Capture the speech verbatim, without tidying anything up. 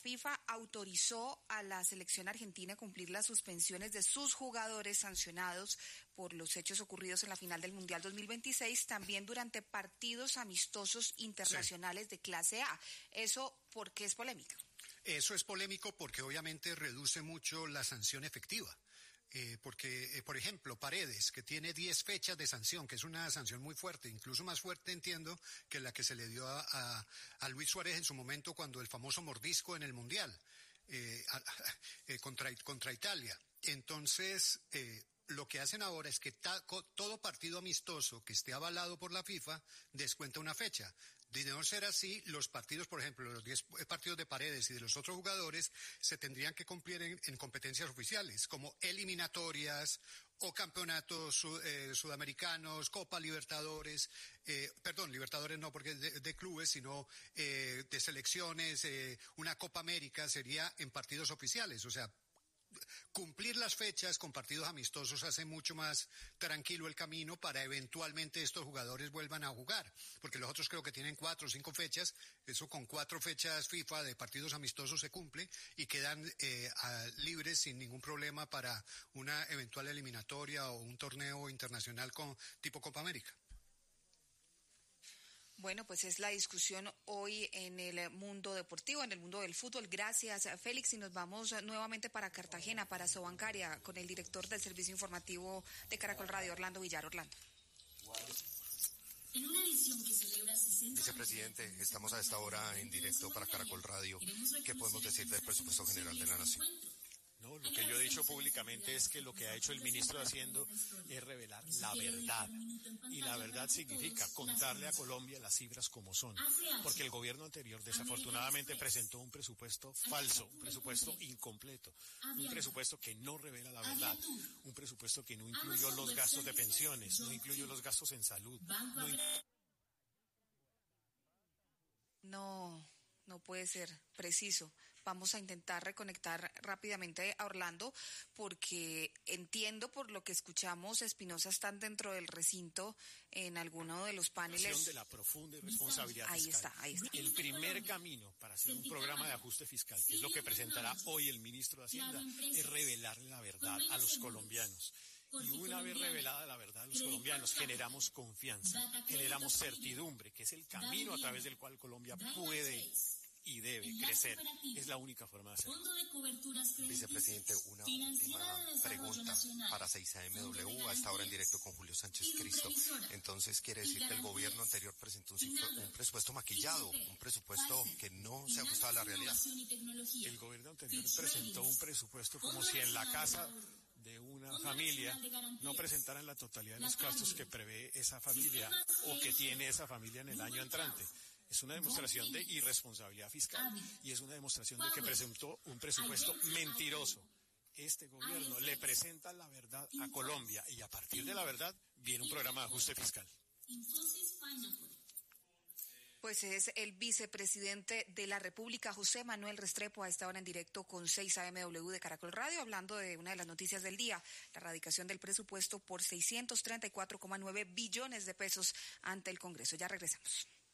FIFA autorizó a la selección argentina a cumplir las suspensiones de sus jugadores sancionados por los hechos ocurridos en la final del Mundial dos mil veintiséis, también durante partidos amistosos internacionales sí. de clase A. ¿Eso por qué es polémica? Eso es polémico porque obviamente reduce mucho la sanción efectiva. Eh, porque, eh, por ejemplo, Paredes, que tiene diez fechas de sanción, que es una sanción muy fuerte, incluso más fuerte, entiendo, que la que se le dio a, a, a Luis Suárez en su momento cuando el famoso mordisco en el Mundial eh, a, eh, contra, contra Italia. Entonces, eh, lo que hacen ahora es que ta, co, todo partido amistoso que esté avalado por la FIFA descuenta una fecha. De no ser así, los partidos, por ejemplo, los diez partidos de Paredes y de los otros jugadores se tendrían que cumplir en, en competencias oficiales, como eliminatorias o campeonatos sud, eh, sudamericanos, Copa Libertadores, eh, perdón, Libertadores no porque es de, de clubes, sino eh, de selecciones, eh, una Copa América sería en partidos oficiales, o sea, cumplir las fechas con partidos amistosos hace mucho más tranquilo el camino para eventualmente estos jugadores vuelvan a jugar, porque los otros creo que tienen cuatro o cinco fechas, eso con cuatro fechas FIFA de partidos amistosos se cumple y quedan eh, a, libres sin ningún problema para una eventual eliminatoria o un torneo internacional con tipo Copa América. Bueno, pues es la discusión hoy en el mundo deportivo, en el mundo del fútbol. Gracias, Félix, y nos vamos nuevamente para Cartagena, para Sobancaria, con el director del servicio informativo de Caracol Radio, Orlando Villar. Orlando. En una edición que celebra sesenta Vicepresidente, estamos a esta hora en directo para Caracol Radio. ¿Qué podemos decir del presupuesto general de la Nación? No, lo que yo he dicho públicamente es que lo que ha hecho el ministro de Hacienda es revelar la verdad. Y la verdad significa contarle a Colombia las cifras como son. Porque el gobierno anterior desafortunadamente presentó un presupuesto falso, un presupuesto incompleto, un presupuesto que no revela la verdad, un presupuesto que no incluyó los gastos de pensiones, no incluyó los gastos en salud. No, in... no, no puede ser preciso. Vamos a intentar reconectar rápidamente a Orlando porque entiendo por lo que escuchamos, Espinosa están dentro del recinto en alguno de los paneles. De la profunda irresponsabilidad ahí fiscal. está, ahí está. El primer camino para hacer un programa de ajuste fiscal, que es lo que presentará hoy el ministro de Hacienda, es revelar la verdad a los colombianos. Y una vez revelada la verdad a los colombianos, generamos confianza, generamos certidumbre, que es el camino a través del cual Colombia puede y debe crecer. Es la única forma de hacerlo. Vicepresidente, una última pregunta para seis A M W, a esta hora en directo con Julio Sánchez Cristo. Entonces, quiere decir que el gobierno anterior presentó un, un presupuesto maquillado, un presupuesto que no se ajustaba a la realidad. El gobierno anterior presentó un presupuesto como si en la casa de una familia no presentaran la totalidad de los gastos que prevé esa familia o que tiene esa familia en el año entrante. Es una demostración de irresponsabilidad fiscal y es una demostración de que presentó un presupuesto mentiroso. Este gobierno le presenta la verdad a Colombia y a partir de la verdad viene un programa de ajuste fiscal. Pues es el vicepresidente de la República, José Manuel Restrepo, a esta hora en directo con seis A M W de Caracol Radio, hablando de una de las noticias del día, la radicación del presupuesto por seiscientos treinta y cuatro coma nueve billones de pesos ante el Congreso. Ya regresamos.